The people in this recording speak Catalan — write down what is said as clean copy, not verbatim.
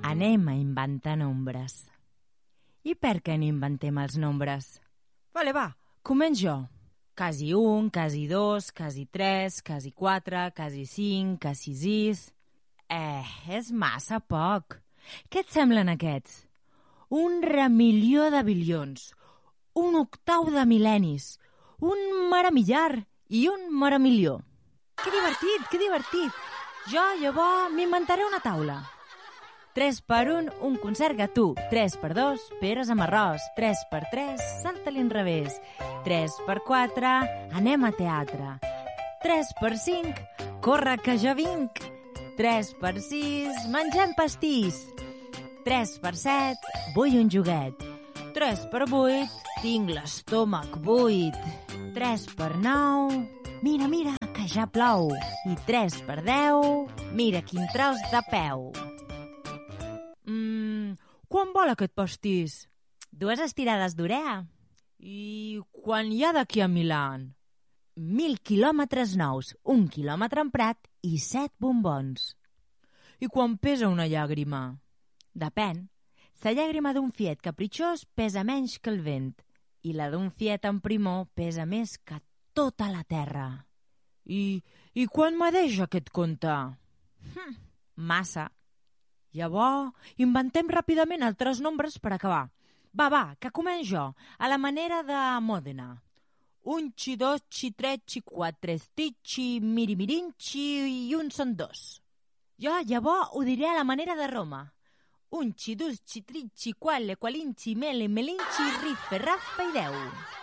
Anem a inventar nombres. I per què no inventem els nombres? Vale, va, començo jo. Quasi 1, quasi 2, quasi 3, quasi 4, quasi 5, quasi 6... és massa poc. Què et semblen aquests? 1 remilió de bilions, 1 octau de mil·lennis, 1 maramillar i 1 maramilió. Que divertit, que divertit! Jo, llavors, m'inventaré una taula. 3 per 1, un concert gatú. 3 per 2, peres amb arròs. 3 per 3, salta-li enrevés. 3 per 4, anem a teatre. 3 per 5, corre que jo vinc. 3 per 6, mengem pastís. 3 per 7, vull un joguet. 3 per 8, tinc l'estómac buit. 3 per 9, mira, que ja plou. I 3 per 10, mira quin tros de peu. Quan vol aquest pastís? 2 estirades d'urea. I quan hi ha d'aquí a Milà? 1000 quilòmetres nous, 1 quilòmetre emprat i 7 bombons. I quan pesa una llàgrima? Depèn. La llàgrima d'un fiet capritxós pesa menys que el vent i la d'un fiet en primor pesa més que tota la terra. I quan m'adeix aquest conte? Massa. Llavors, inventem ràpidament altres nombres per acabar. Va, que començo jo, a la manera de Mòdena. 1, 2, 3, 4, sticci, mirimirinci i 1 són 2. Jo llavors ho diré a la manera de Roma. 1, 2, 3, 4, qualinci, mele, melinci, riffe, raffa i 10.